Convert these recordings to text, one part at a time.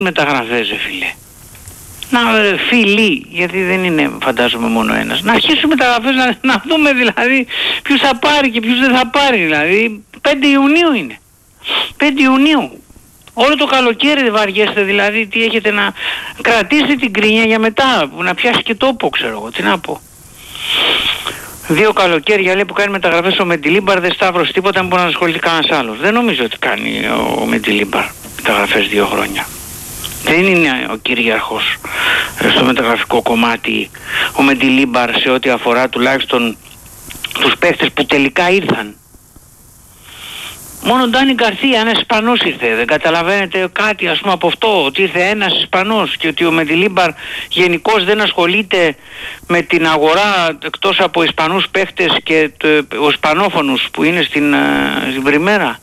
μεταγραφές, φίλε. Φίλοι, γιατί δεν είναι φαντάζομαι μόνο ένας. Να αρχίσουν μεταγραφές, να δούμε δηλαδή ποιους θα πάρει και ποιους δεν θα πάρει. Δηλαδή 5 Ιουνίου είναι. 5 Ιουνίου. Όλο το καλοκαίρι δεν βαριέστε, δηλαδή τι έχετε να κρατήσετε την κρίνια για μετά, που να πιάσει και τόπο, ξέρω εγώ, τι να πω. 2 καλοκαίρια λέει που κάνει μεταγραφές ο Μεντιλίμπαρ, δεν σταύρωσε τίποτα, δεν μπορεί να ασχοληθεί κανένας άλλος. Δεν νομίζω ότι κάνει ο Μεντιλίμπαρ μεταγραφές 2 χρόνια. Δεν είναι ο κυρίαρχος στο μεταγραφικό κομμάτι ο Μεντιλίμπαρ σε ό,τι αφορά τουλάχιστον τους παίχτες που τελικά ήρθαν. Μόνο ο Ντάνι Γκαρθία, ένας Ισπανός ήρθε. Δεν καταλαβαίνετε κάτι ας πούμε από αυτό, ότι ήρθε ένας Ισπανός και ότι ο Μεντιλίμπαρ γενικώς δεν ασχολείται με την αγορά εκτός από Ισπανούς παίχτες και ο Ισπανόφωνους που είναι στην Πριμέρα.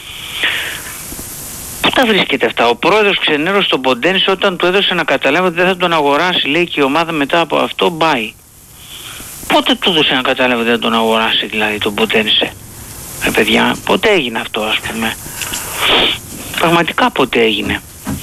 Πού τα βρίσκεται αυτά? Ο πρόεδρος ξενέρωσε τον Ποντένσε όταν του έδωσε να καταλάβει ότι δεν θα τον αγοράσει, λέει, και η ομάδα μετά από αυτό μπάει. Πότε του έδωσε να καταλάβει ότι δεν θα τον αγοράσει δηλαδή τον Ποντένσε? Παιδιά, πότε έγινε αυτό ας πούμε? Πραγματικά πότε έγινε?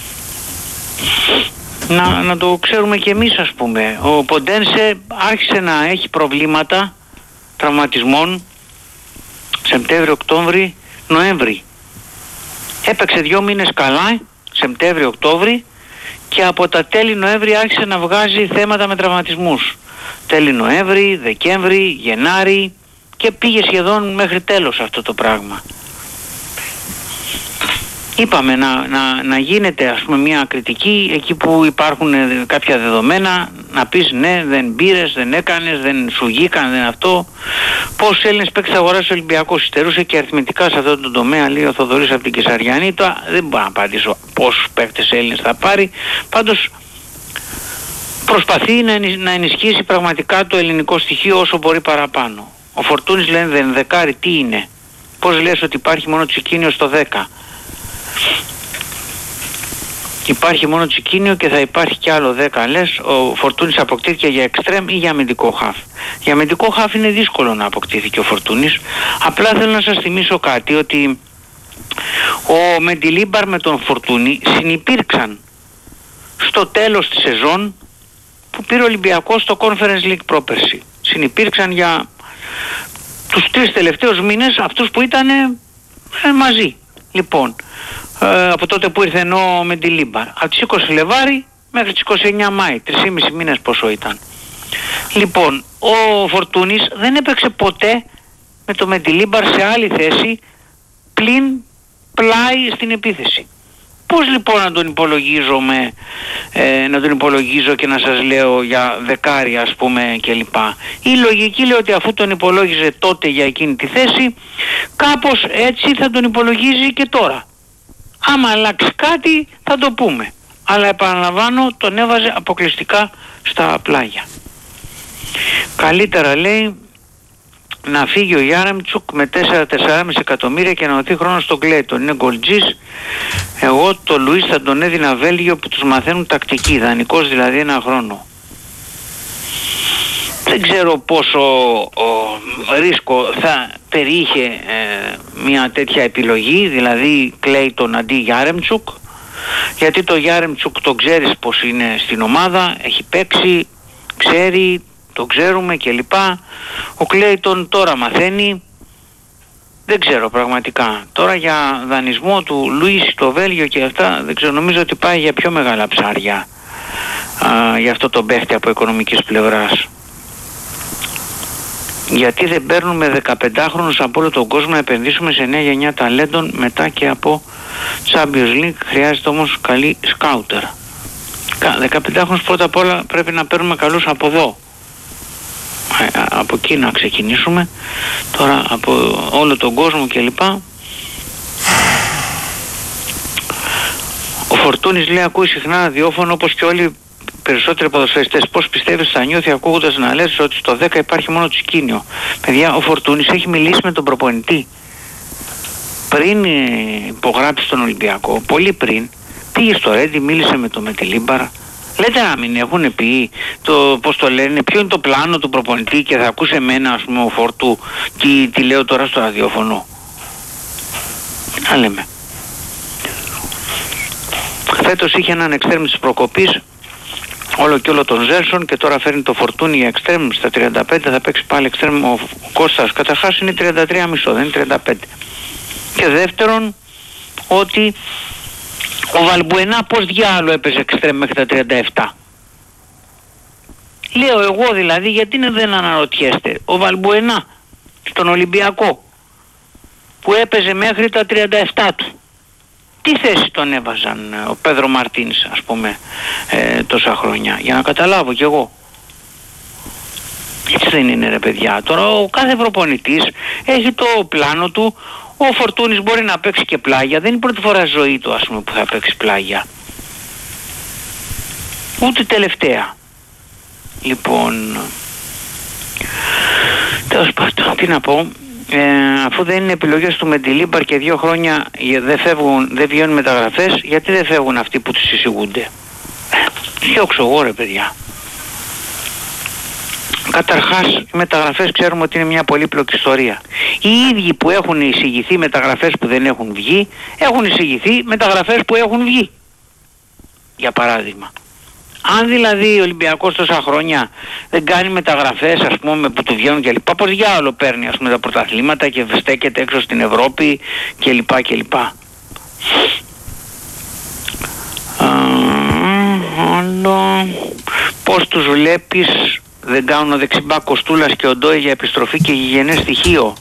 Να το ξέρουμε και εμείς ας πούμε. Ο Ποντένσε άρχισε να έχει προβλήματα τραυματισμών Σεπτέμβριο, Οκτώβρη, Νοέμβρη. Έπαιξε 2 μήνες καλά, Σεπτέμβριο, Οκτώβρη, και από τα τέλη Νοέμβρη άρχισε να βγάζει θέματα με τραυματισμούς. Τέλη Νοέμβρη, Δεκέμβρη, Γενάρη, και πήγε σχεδόν μέχρι τέλος αυτό το πράγμα. Είπαμε να γίνεται ας πούμε μια κριτική εκεί που υπάρχουν κάποια δεδομένα, να πεις ναι, δεν πήρες, δεν έκανες, δεν σου γήκαν, δεν αυτό. Πόσους Έλληνες παίκτες αγοράσει ο Ολυμπιακός? Υστερούσε και αριθμητικά σε αυτό το τομέα, λέει ο Θοδωρής από την Κεσαριανή. Τώρα δεν μπορώ να απαντήσω πόσους παίκτες Έλληνες θα πάρει. Πάντως προσπαθεί να ενισχύσει πραγματικά το ελληνικό στοιχείο όσο μπορεί παραπάνω. Ο Φορτούνης λένε δεν δεκάρι, τι είναι? Πώς λες ότι υπάρχει μόνο Τσικίνιο στο 10? Υπάρχει μόνο Τσικίνιο και θα υπάρχει κι άλλο 10. Λες ο Φορτούνης αποκτήθηκε για εξτρέμ ή για αμυντικό χαφ? Για αμυντικό χαφ είναι δύσκολο να αποκτήθηκε ο Φορτούνης. Απλά θέλω να σας θυμίσω κάτι, ότι ο Μεντιλίμπαρ με τον Φορτούνη συνυπήρξαν στο τέλος της σεζόν που πήρε ο Ολυμπιακός στο Conference League πρόπερση. Συνυπήρξαν για τους 3 τελευταίους μήνες, αυτούς που ήταν μαζί. Λοιπόν, από τότε που ήρθε ο Μεντιλίμπαρ, από τις 20 Φλεβάρι μέχρι τις 29 Μάη, 3,5 μήνες πόσο ήταν. Λοιπόν, ο Φορτούνης δεν έπαιξε ποτέ με το Μεντιλίμπαρ σε άλλη θέση πλην πλάι στην επίθεση. Πώς λοιπόν να τον υπολογίζω και να σας λέω για δεκάρι ας πούμε κλπ? Η λογική λέει ότι αφού τον υπολόγιζε τότε για εκείνη τη θέση, κάπως έτσι θα τον υπολογίζει και τώρα. Άμα αλλάξει κάτι θα το πούμε. Αλλά επαναλαμβάνω, τον έβαζε αποκλειστικά στα πλάγια. Καλύτερα λέει να φύγει ο Γιάρεμτσουκ με 4-4,5 εκατομμύρια και να δοθεί χρόνο στον Κλέιτον. Είναι γκολτζής. Εγώ το Λουίς θα τον έδινα Βέλγιο που τους μαθαίνουν τακτική, δανεικός δηλαδή 1 χρόνο. Δεν ξέρω πόσο ρίσκο θα περιείχε μια τέτοια επιλογή, δηλαδή Κλέιτον αντί Γιάρεμτσουκ, γιατί το Γιάρεμτσουκ το ξέρεις πως είναι στην ομάδα, έχει παίξει, ξέρει, το ξέρουμε κλπ. Ο Κλέιτον τώρα μαθαίνει. Δεν ξέρω πραγματικά. Τώρα για δανεισμό του Λουίς στο Βέλγιο και αυτά δεν ξέρω, νομίζω ότι πάει για πιο μεγάλα ψάρια για αυτό το παίχτη από οικονομικής πλευράς. Γιατί δεν παίρνουμε 15χρονους από όλο τον κόσμο να επενδύσουμε σε νέα γενιά ταλέντων μετά και από Champions League? Χρειάζεται όμως καλή σκάουτερ. 15χρονους πρώτα απ' όλα πρέπει να παίρνουμε καλούς από εδώ. Από εκεί να ξεκινήσουμε. Τώρα από όλο τον κόσμο κλπ. Ο Φορτούνης λέει ακούει συχνά ραδιόφωνο όπως και όλοι οι περισσότεροι ποδοσφαιριστές. Πώς πιστεύεις θα νιώθει ακούγοντας να λες ότι στο 10 υπάρχει μόνο Τσικίνιο? Παιδιά, ο Φορτούνης έχει μιλήσει με τον προπονητή πριν υπογράψει τον Ολυμπιακό, πολύ πριν. Πήγε στο Ρέντι, μίλησε με τον Μεντιλίμπαρ. Λέτε να μην έχουν πει πώς το λένε, ποιο είναι το πλάνο του προπονητή και θα ακούσει εμένα ας πούμε ο Φορτού τι λέω τώρα στο ραδιόφωνο? Τι να λέμε. Φέτος είχε έναν εξτρέμ της προκοπής, όλο και όλο τον Ζέρσον, και τώρα φέρνει το Φορτούνι για εξτρέμ στα 35, θα παίξει πάλι εξτρέμ ο Κώστας. Καταρχάς είναι 33,5, δεν είναι 35. Και δεύτερον, ότι ο Βαλμπουενά πώς διάλογο έπαιζε εξτρέμ μέχρι τα 37. Λέω εγώ δηλαδή, γιατί δεν αναρωτιέστε, ο Βαλμπουενά στον Ολυμπιακό που έπαιζε μέχρι τα 37 του, τι θέση τον έβαζαν ο Πέδρο Μαρτίνς, ας πούμε, τόσα χρόνια, για να καταλάβω κι εγώ. Έτσι δεν είναι, ρε παιδιά. Τώρα ο κάθε προπονητής έχει το πλάνο του. Ο Φορτούνης μπορεί να παίξει και πλάγια, δεν είναι η πρώτη φορά ζωή του, ας πούμε, που θα παίξει πλάγια, ούτε τελευταία. Λοιπόν, τέλος πάντων, τι να πω, αφού δεν είναι επιλογές του Μεντιλίμπαρ και 2 χρόνια δεν βγαίνουν μεταγραφές, γιατί δεν φεύγουν αυτοί που τους εισηγούνται? Διώξω εγώ, ρε παιδιά. Καταρχάς, οι μεταγραφές ξέρουμε ότι είναι μια πολύπλοκη ιστορία. Οι ίδιοι που έχουν εισηγηθεί μεταγραφές που δεν έχουν βγει, έχουν εισηγηθεί μεταγραφές που έχουν βγει. Για παράδειγμα, αν δηλαδή ο Ολυμπιακός τόσα χρόνια δεν κάνει μεταγραφές, ας πούμε, που του βγαίνουν και λοιπά, πώς διάολο παίρνει, ας πούμε, τα πρωταθλήματα και στέκεται έξω στην Ευρώπη και λοιπά και λοιπά. Άλλο, πώς τους βλέπεις? Δεν κάνουν ο δεξιμπάκ Κοστούλας και ο Ντόι για επιστροφή και γηγενές στοιχείο?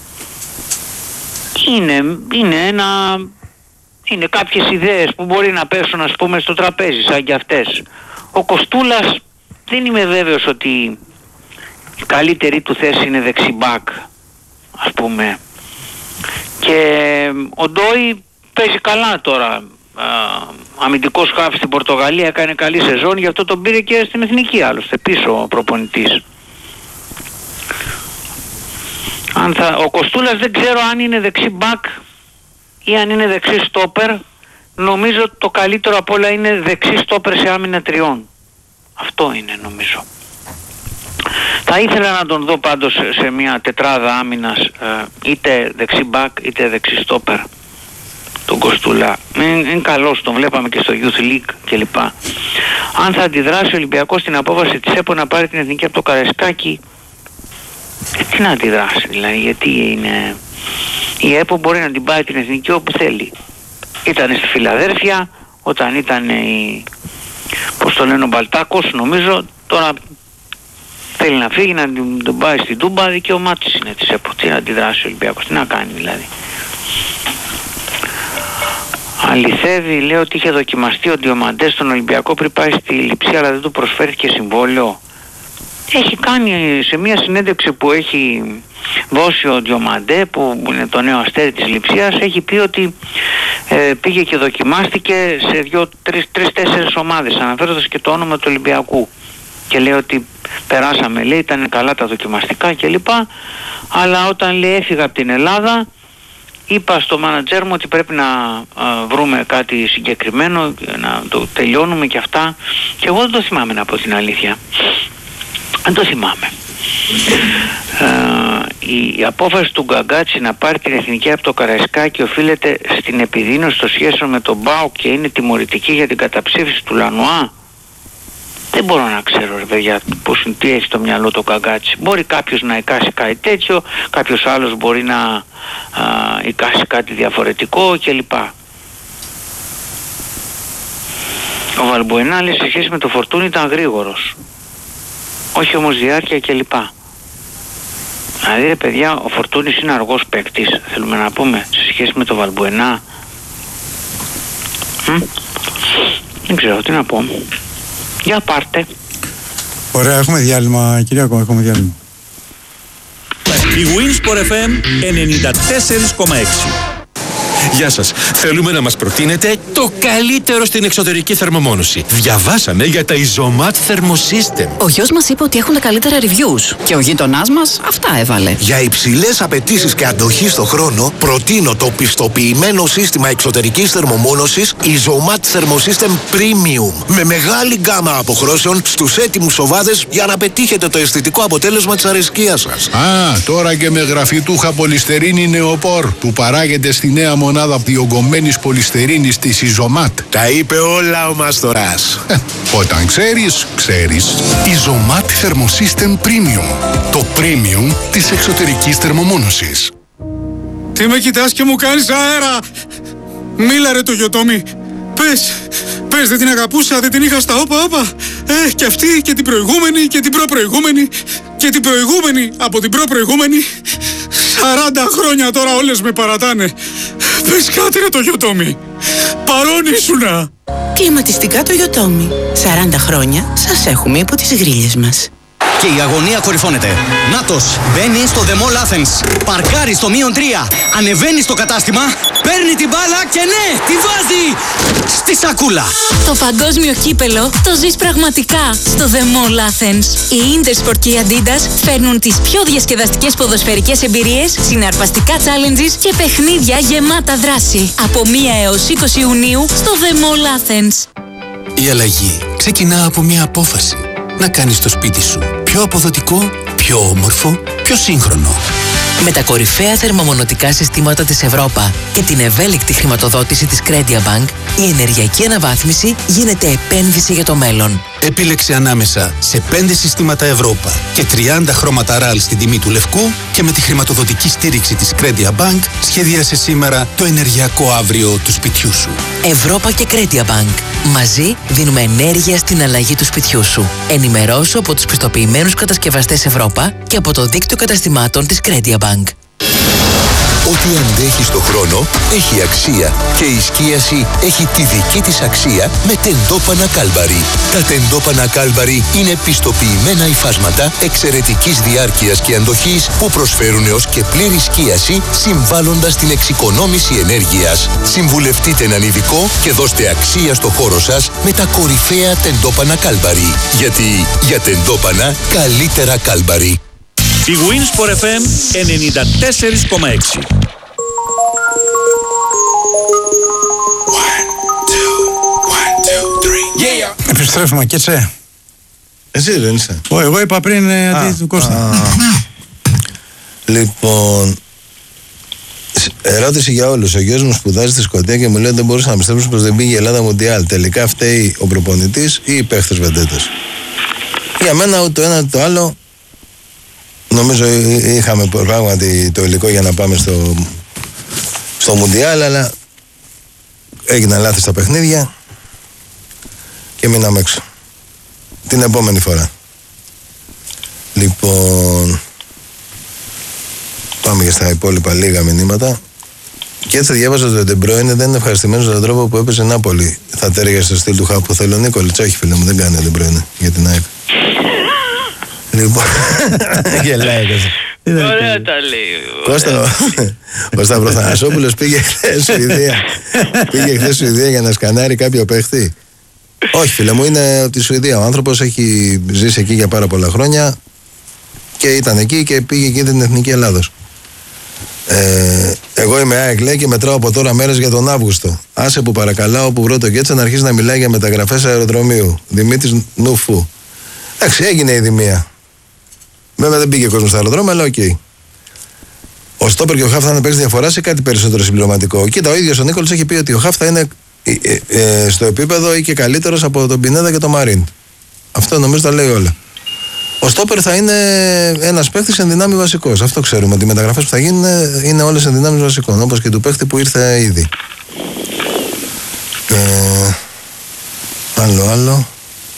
Είναι κάποιες ιδέες που μπορεί να πέσουν, ας πούμε, στο τραπέζι, σαν και αυτές. Ο Κοστούλας δεν είμαι βέβαιος ότι η καλύτερη του θέση είναι δεξιμπάκ, ας πούμε. Και ο Ντόι παίζει καλά τώρα. Αμυντικός χάφ στην Πορτογαλία, έκανε καλή σεζόν, γι' αυτό τον πήρε και στην εθνική, άλλωστε πίσω ο προπονητής. Ο Κοστούλας δεν ξέρω αν είναι δεξί μπακ ή αν είναι δεξί στόπερ. Νομίζω το καλύτερο απ' όλα είναι δεξί στόπερ σε άμυνα τριών. Αυτό είναι, νομίζω. Θα ήθελα να τον δω πάντως σε μια τετράδα άμυνας, είτε δεξί μπακ είτε δεξί στόπερ, τον Κοστούλα. Είναι καλός, τον βλέπαμε και στο Youth League κλπ. Αν θα αντιδράσει ο Ολυμπιακός στην απόφαση της ΕΠΟ να πάρει την εθνική από το Καραϊσκάκι, τι να αντιδράσει δηλαδή, γιατί η ΕΠΟ μπορεί να την πάρει την εθνική όπου θέλει. Ήταν στη Φιλαδέλφια όταν ήταν πώς το λένε, ο Μπαλτάκος, νομίζω. Τώρα θέλει να φύγει, να τον πάει στην Τούμπα, δικαίωμά της είναι της ΕΠΟ. Τι να αντιδράσει ο Ολυμπιακός, τι να κάνει δηλαδή? Αληθεύει, λέω, ότι είχε δοκιμαστεί ο Διομαντέ στον Ολυμπιακό πριν πάει στη Λειψία, αλλά δεν του προσφέρθηκε συμβόλαιο. Έχει κάνει σε μια συνέντευξη που έχει δώσει ο Διομαντέ, που είναι το νέο αστέρι της Λειψίας, έχει πει ότι πήγε και δοκιμάστηκε σε 3-4 ομάδες, αναφέροντας και το όνομα του Ολυμπιακού, και λέει ότι περάσαμε, λέει, ήταν καλά τα δοκιμαστικά κλπ, αλλά όταν, λέει, έφυγα από την Ελλάδα, είπα στο μάνατζέρ μου ότι πρέπει να βρούμε κάτι συγκεκριμένο, να το τελειώνουμε και αυτά, και εγώ δεν το θυμάμαι, να πω την αλήθεια. Δεν το θυμάμαι. Η απόφαση του Γκαγκάτσι να πάρει την εθνική από το Καραϊσκάκι οφείλεται στην επιδείνωση των σχέσεων με τον ΠΑΟΚ και είναι τιμωρητική για την καταψήφιση του Λανουά. Δεν μπορώ να ξέρω, ρε παιδιά, τι έχει στο μυαλό το Γκαγκάτσι. Μπορεί κάποιος να εικάσει κάτι τέτοιο, κάποιος άλλος μπορεί να εικάσει κάτι διαφορετικό κλπ. Ο Βαλμπουενά, λέει, σε σχέση με το Φορτούνι ήταν γρήγορος, όχι όμως διάρκεια κλπ. Δηλαδή, ρε παιδιά, ο Φορτούνης είναι αργός παίκτης, θέλουμε να πούμε, σε σχέση με το Βαλμπουενά. Δεν ξέρω τι να πω. Για πάρτε. Ωραία, έχουμε διάλειμμα, Κυριακό, έχουμε διάλειμμα. Η Winsport FM 94,6. Γεια σας. Θέλουμε να μας προτείνετε το καλύτερο στην εξωτερική θερμομόνωση. Διαβάσαμε για τα Isomat Thermosystem. Ο γιος μας είπε ότι έχουν τα καλύτερα reviews και ο γείτονάς μας αυτά έβαλε. Για υψηλές απαιτήσεις και αντοχή στο χρόνο, προτείνω το πιστοποιημένο σύστημα εξωτερικής θερμομόνωσης Isomat Thermosystem Premium, με μεγάλη γκάμα αποχρώσεων στους έτοιμους οβάδες, για να πετύχετε το αισθητικό αποτέλεσμα της αρεσκίας σας. Τώρα και με γραφιτούχα πολυστερίνη νεοπόρ που παράγεται στη νέα μονάδα μονάδα διογκωμένης πολυστερίνης της Ιζωμάτ. Τα είπε όλα ο Μαστοράς. Όταν ξέρεις, ξέρεις. Ιζωμάτ Thermosystem Premium. Το premium της εξωτερικής θερμομόνωσης. Τι με κοιτάς και μου κάνεις αέρα! Μίλα ρε το Γιωτόμι! Πες, δεν την αγαπούσα, δεν την είχα στα όπα. Και αυτή και την προηγούμενη και την προπροηγούμενη και την προηγούμενη από την προπροηγούμενη. 40 χρόνια τώρα όλες με παρατάνε. Πες κάτι ρε το Γιωτόμι! Παρόν ήσουνα! Κλιματιστικά το Γιωτόμι. 40 χρόνια σας έχουμε υπό τις γρίλες μας. Και η αγωνία κορυφώνεται. Νάτος μπαίνει στο The Mall Athens. Παρκάρει στο -3. Ανεβαίνει στο κατάστημα. Παίρνει την μπάλα και ναι, τη βάζει στη σακούλα. Το παγκόσμιο κύπελο το ζεις πραγματικά στο The Mall Athens. Οι Intersport και οι Adidas φέρνουν τις πιο διασκεδαστικές ποδοσφαιρικές εμπειρίες, συναρπαστικά challenges και παιχνίδια γεμάτα δράση. Από 1 έως 20 Ιουνίου στο The Mall Athens. Η αλλαγή ξεκινά από μια απόφαση. Να κάνεις το σπίτι σου πιο αποδοτικό, πιο όμορφο, πιο σύγχρονο. Με τα κορυφαία θερμομονωτικά συστήματα της Ευρώπα και την ευέλικτη χρηματοδότηση της Credia Bank, η ενεργειακή αναβάθμιση γίνεται επένδυση για το μέλλον. Επίλεξε ανάμεσα σε 5 συστήματα Ευρώπα και 30 χρώματα RAL στην τιμή του λευκού και με τη χρηματοδοτική στήριξη της Credia Bank σχεδίασε σήμερα το ενεργειακό αύριο του σπιτιού σου. Ευρώπα και Credia Bank. Μαζί δίνουμε ενέργεια στην αλλαγή του σπιτιού σου. Ενημερώσου από τους πιστοποιημένους κατασκευαστές Ευρώπα και από το δίκτυο καταστημάτων της Credia Bank. Ό,τι αντέχει στο χρόνο έχει αξία και η σκίαση έχει τη δική της αξία με τεντόπανα Κάλμπαρι. Τα τεντόπανα Κάλμπαρι είναι πιστοποιημένα υφάσματα εξαιρετικής διάρκειας και αντοχής που προσφέρουν έως και πλήρη σκίαση συμβάλλοντας στην εξοικονόμηση ενέργειας. Συμβουλευτείτε έναν ειδικό και δώστε αξία στο χώρο σας με τα κορυφαία τεντόπανα Κάλμπαρι. Γιατί για τεντόπανα καλύτερα Κάλμπαρι. Η Winsport FM 94,6. Επιστρέφουμε και τσε. Εσύ δεν είσαι? Εγώ είπα πριν αντί του Κώστα. Λοιπόν, ερώτηση για όλους. Ο γιος μου σπουδάζει στη Σκωτία και μου λέει ότι δεν μπορούσα να πιστέψω πως δεν πήγε η Ελλάδα Μουντιάλ. Τελικά φταίει ο προπονητής ή οι παίχτες βεντέτες? Για μένα ούτε το ένα ούτε το άλλο. Νομίζω είχαμε πράγματι το υλικό για να πάμε στο Μουντιάλ, αλλά έγιναν λάθη στα παιχνίδια και μείναμε έξω. Την επόμενη φορά. Λοιπόν, πάμε και στα υπόλοιπα λίγα μηνύματα. Και έτσι διάβαζα ότι ο Ντεμπρόινε δεν είναι ευχαριστημένος με τον τρόπο που έπαιζε Νάπολη. Θα τέργε στο στυλ του χάπου που θέλει ο Νίκολιτς. Όχι, φίλε μου, δεν κάνει ο Ντεμπρόινε για την ΑΕΚ. Λοιπόν, γελάει. Ωραία τα λέει. Ο Σταυροθανασόπουλος πήγε χθες Σουηδία για να σκανάρει κάποιο παίχτη. Όχι, φίλε μου, είναι από τη Σουηδία. Ο άνθρωπος έχει ζήσει εκεί για πάρα πολλά χρόνια και ήταν εκεί και πήγε εκεί την Εθνική Ελλάδος. Εγώ είμαι ΑΕΚ, λέει, και μετράω από τώρα μέρες για τον Αύγουστο. Άσε που παρακαλάω που βρω το Γκέτσα να αρχίσει να μιλάει για μεταγραφές αεροδρομίου. Δημήτρης Νουφού. Εντάξει, έγινε η δημία. Βέβαια δεν πήγε ο κόσμος στα αεροδρόμια, αλλά οκ. Ο Στόπερ και ο Χαφ θα είναι παίξει διαφορά σε κάτι περισσότερο συμπληρωματικό. Κοίτα, ο ίδιος ο Νίκολς έχει πει ότι ο Χαφ θα είναι στο επίπεδο ή και καλύτερος από τον Πινέδα και τον Μαρίν. Αυτό νομίζω τα λέει όλα. Ο Στόπερ θα είναι ένας παίχτης εν δυνάμει βασικός. Αυτό ξέρουμε, ότι οι μεταγραφές που θα γίνουν είναι όλες εν δυνάμει βασικών. Όπως και του παίχτη που ήρθε ήδη. Άλλο.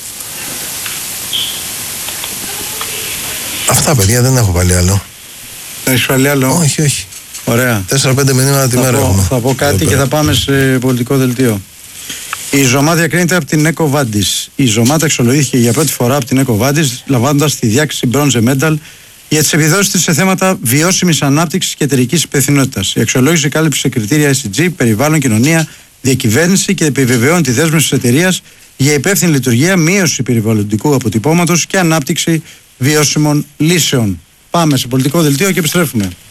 Αυτά, παιδιά, δεν έχω πάλι άλλο. Έχεις πάλι άλλο? Όχι. Ωραία. 4-5 μηνύματα τη μέρα έχουμε. Θα πω κάτι και θα πάμε σε πολιτικό δελτίο. Η Ζωμά διακρίνεται από την Eco Vandis. Η Ζωμά αξιολογήθηκε για πρώτη φορά από την Eco Vandis, λαμβάνοντας τη διάκριση Bronze Medal για τις επιδόσεις της σε θέματα βιώσιμης ανάπτυξης και εταιρικής υπευθυνότητας. Η αξιολόγηση κάλυψε κριτήρια ESG, περιβάλλον, κοινωνία, διακυβέρνηση και επιβεβαιώνει τη δέσμευση της εταιρείας για υπεύθυνη λειτουργία, μείωση περιβαλλοντικού αποτυπώματος και ανάπτυξη βιώσιμων λύσεων. Πάμε σε πολιτικό δελτίο και επιστρέφουμε.